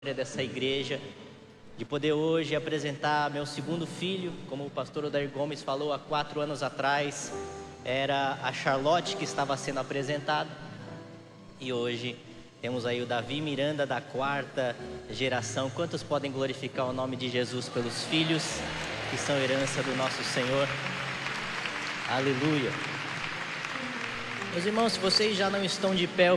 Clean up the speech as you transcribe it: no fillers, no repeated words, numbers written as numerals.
dessa igreja, de poder hoje apresentar meu segundo filho. Como o pastor Odair Gomes falou, há 4 anos atrás era a Charlotte que estava sendo apresentada, e hoje temos aí o Davi Miranda, da 4ª geração. Quantos podem glorificar o nome de Jesus pelos filhos que são herança do nosso Senhor? Aleluia. Meus irmãos, se vocês já não estão de pé,